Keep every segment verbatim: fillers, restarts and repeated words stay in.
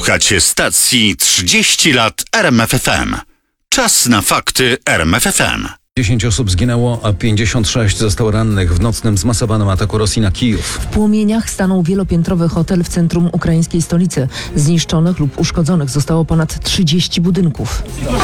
Słuchacie stacji trzydzieści lat R M F F M. Czas na fakty R M F F M. dziesięć osób zginęło, a pięćdziesiąt sześć zostało rannych w nocnym zmasowanym ataku Rosji na Kijów. W płomieniach stanął wielopiętrowy hotel w centrum ukraińskiej stolicy. Zniszczonych lub uszkodzonych zostało ponad trzydzieści budynków.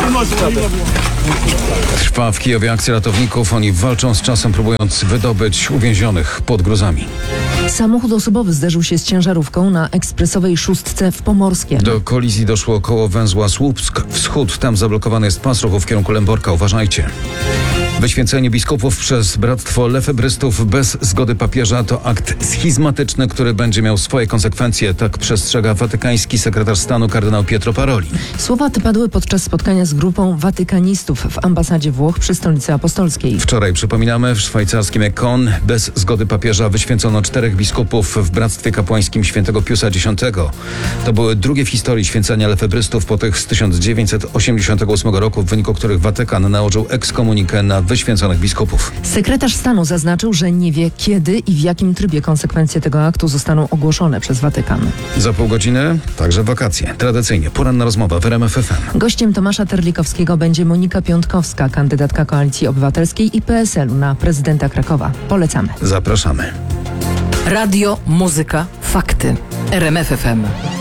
Trwa w Kijowie akcja ratowników. Oni walczą z czasem, próbując wydobyć uwięzionych pod gruzami. Samochód osobowy zderzył się z ciężarówką na ekspresowej szóstce w Pomorskiem. Do kolizji doszło koło węzła Słupsk Wschód. Tam zablokowany jest pas ruchu w kierunku Lęborka. Uważajcie. Wyświęcenie biskupów przez bractwo lefebrystów bez zgody papieża to akt schizmatyczny, który będzie miał swoje konsekwencje, tak przestrzega watykański sekretarz stanu kardynał Pietro Paroli. Słowa te padły podczas spotkania z grupą watykanistów w ambasadzie Włoch przy Stolicy Apostolskiej. Wczoraj, przypominamy, w szwajcarskim Econ bez zgody papieża wyświęcono czterech biskupów w bractwie kapłańskim świętego Piusa Dziesiątego. To były drugie w historii święcenia lefebrystów po tych z tysiąc dziewięćset osiemdziesiątego ósmego roku, w wyniku których Watykan nałożył ekskomunikę na wyświęconych biskupów. Sekretarz stanu zaznaczył, że nie wie, kiedy i w jakim trybie konsekwencje tego aktu zostaną ogłoszone przez Watykan. Za pół godziny także wakacje. Tradycyjnie poranna rozmowa w R M F F M. Gościem Tomasza Terlikowskiego będzie Monika Piątkowska, kandydatka Koalicji Obywatelskiej i P S L u na prezydenta Krakowa. Polecamy. Zapraszamy. Radio, muzyka, fakty. R M F F M.